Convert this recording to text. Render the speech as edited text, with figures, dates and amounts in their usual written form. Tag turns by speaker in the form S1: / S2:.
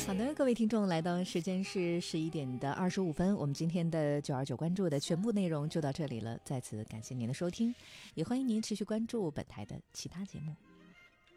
S1: 好的，各位听众，来到时间是11:25，我们今天的929关注的全部内容就到这里了，再次感谢您的收听，也欢迎您持续关注本台的其他节目。